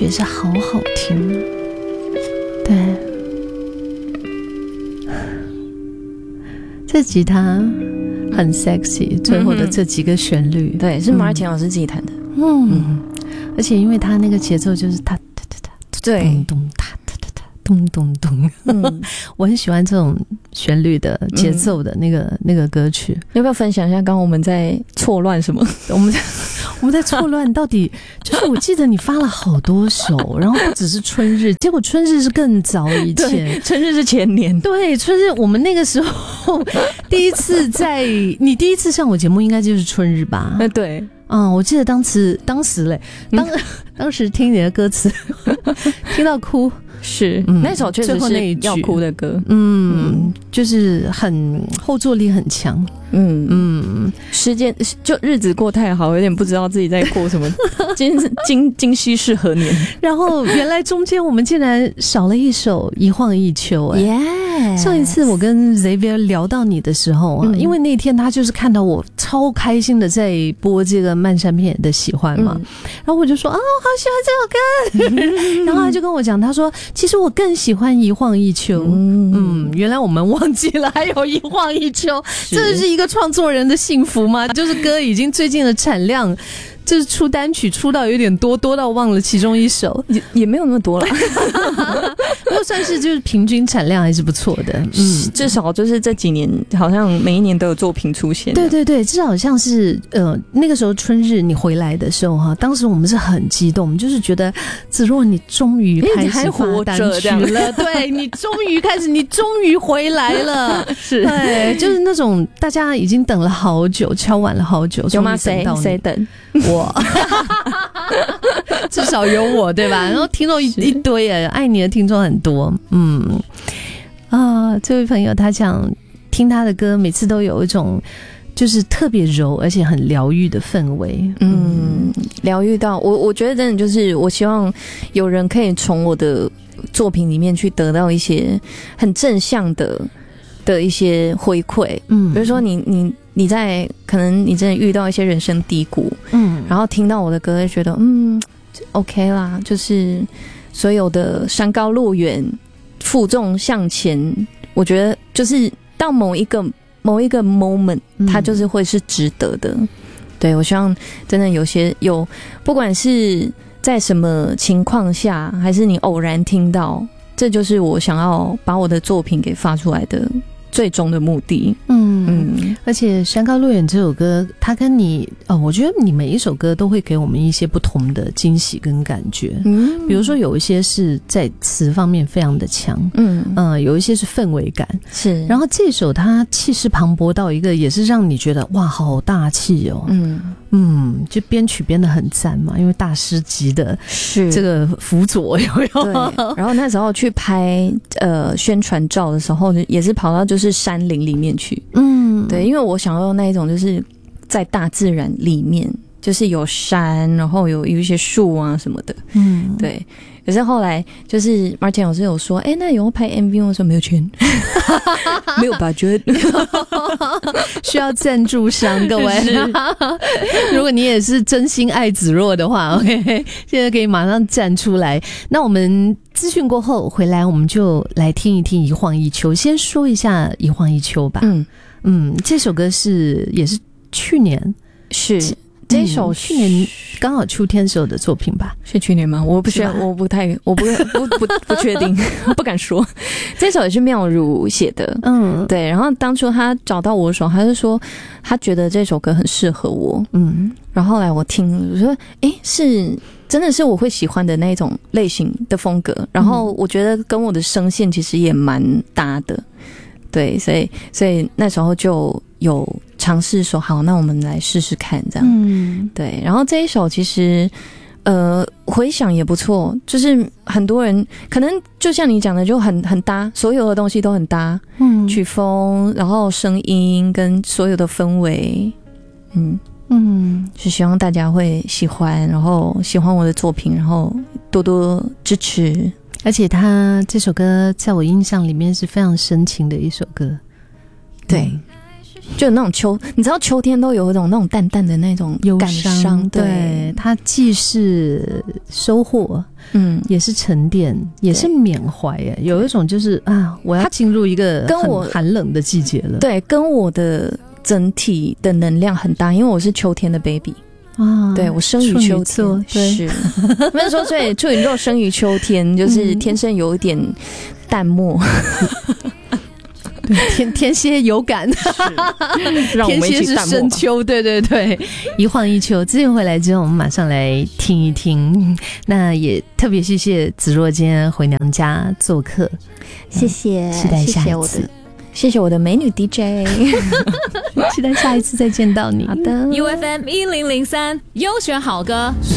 也是好好听。对，这吉他很 sexy， 最后的这几个旋律， 对，是Martin老师自己弹的。 而且因为他那个节奏就是他对， 咚咚他咚咚咚，我很喜欢这种旋律的节奏的那个歌曲。 要不要分享一下刚刚我们在错乱什么？ 我们在错乱到底就是我记得你发了好多首，然后不只是春日，结果春日是更早以前， 春日是前年。 对，春日我们那个时候你第一次上我节目应该就是春日吧？ 对。 我记得当时听你的歌词听到哭， 是那首确实是要哭的歌。 就是很后坐力很强。 时间就日子过太好，有点不知道自己在过什么。今夕是何年？ 然后原来中间我们竟然少了一首一晃一秋。上一次我跟 Xavier 聊到你的时候啊，因为那天他就是看到我超开心的在播这个漫山遍野的喜欢嘛，然后我就说好喜欢这首歌。然后他就跟我讲，他说其实我更喜欢一晃一秋。原来我们忘记了还有一晃一秋，这是一个创作人的幸福吗？就是歌已经最近的产量就是出单曲出到有点多到忘了其中一首， 也没有那么多了。 不过算是就是平均产量还是不错的。 至少就是这几年好像每一年都有作品出现。 对，至少像是那个时候春日你回来的时候哈，当时我们是很激动，就是觉得子若你终于开始发单曲了，对，你终于回来了。是，对，就是那种大家已经等了好久，敲碗了好久， 有吗？谁等？ 我至少有我，对吧？然后听众一堆爱你的听众很多。这位朋友他讲听他的歌每次都有一种就是特别柔而且很疗愈的氛围。 疗愈到我觉得真的就是我希望有人可以从我的作品里面去得到一些很正向的一些回馈。比如说你在可能你真的遇到一些人生低谷，然后听到我的歌就觉得OK 啦，就是所有的山高路远负重向前，我觉得就是到某一个 moment 它就是会是值得的。对，我希望真的有不管是在什么情况下还是你偶然听到，这就是我想要把我的作品给发出来的最终的目的。 而且山高路远这首歌它跟你我觉得你每一首歌都会给我们一些不同的惊喜跟感觉。比如说有一些是在词方面非常的强，有一些是氛围感，是，然后这首它气势磅礴到一个也是让你觉得哇好大气哦。就编曲编得很赞嘛，因为大师级的这个辅佐有没有？ 对，然后那时候去拍宣传照的时候也是跑到就是山林里面去。对，因为我想要那一种就是在大自然里面，就是有山，然后有一些树啊什么的。对。可是后来就是 Martin 老师有说那有拍 MV 我说没有钱。没有budget。 需要赞助商各位。如果你也是真心爱子若的话 OK 现在可以马上站出来。那我们资讯过后回来我们就来听一听一晃一秋。先说一下一晃一秋吧。这首歌也是去年，是这首去年刚好秋天时候的作品吧？ 是去年吗？我不确定，不敢说。这首也是妙如写的。对。然后当初他找到我的时候，他就说他觉得这首歌很适合我。然后后来我听，我说是真的是我会喜欢的那种类型的风格。然后我觉得跟我的声线其实也蛮搭的。对，所以那时候就有尝试说好，那我们来试试看这样。对。然后这一首其实回响也不错，就是很多人可能就像你讲的就很搭，所有的东西都很搭。曲风，然后声音跟所有的氛围。是希望大家会喜欢，然后喜欢我的作品，然后多多支持。 而且他这首歌在我印象里面是非常深情的一首歌。 对。 就有那种你知道秋天都有一种那种淡淡的那种感伤， 对，它既是收获，也是沉淀，也是缅怀，有一种就是啊，我要进入一个很寒冷的季节了。 对，跟我的整体的能量很大，因为我是秋天的 baby。啊，对，我生于秋天， 对， 是。不是说对处女座生于秋天，就是天生有一点淡漠。 天蝎有感，天蝎是深秋，对对对，一晃一秋。资讯回来之后，我们马上来听一听。那也特别谢谢子若今天回娘家做客， 谢谢， 期待下一次。 谢谢我的美女 DJ， 期待下一次再见到你。 好的 ，UFM 1003优选好歌。